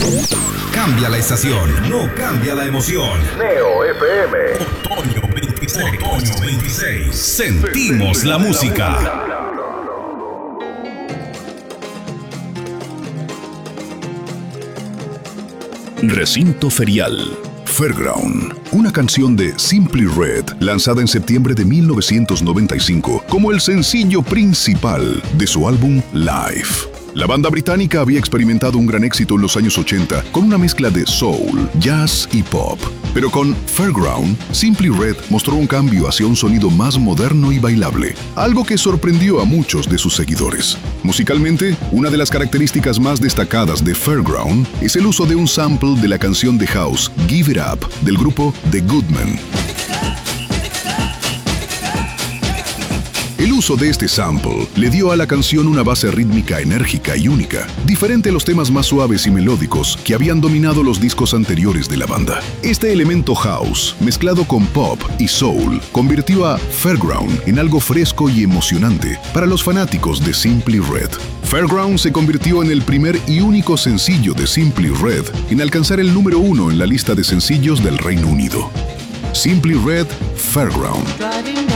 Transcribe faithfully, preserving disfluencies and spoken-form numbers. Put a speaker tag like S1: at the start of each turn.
S1: Cambia la estación, no cambia la emoción.
S2: Neo F M.
S1: Otoño veintiséis. Otoño veintiséis. Sentimos la música.
S3: Recinto ferial. Fairground, una canción de Simply Red, lanzada en septiembre de mil novecientos noventa y cinco como el sencillo principal de su álbum Live. La banda británica había experimentado un gran éxito en los años ochenta con una mezcla de soul, jazz y pop. Pero con Fairground, Simply Red mostró un cambio hacia un sonido más moderno y bailable, algo que sorprendió a muchos de sus seguidores. Musicalmente, una de las características más destacadas de Fairground es el uso de un sample de la canción de house Give It Up del grupo The Goodmen. El uso de este sample le dio a la canción una base rítmica enérgica y única, diferente a los temas más suaves y melódicos que habían dominado los discos anteriores de la banda. Este elemento house, mezclado con pop y soul, convirtió a Fairground en algo fresco y emocionante para los fanáticos de Simply Red. Fairground se convirtió en el primer y único sencillo de Simply Red en alcanzar el número uno en la lista de sencillos del Reino Unido. Simply Red, Fairground.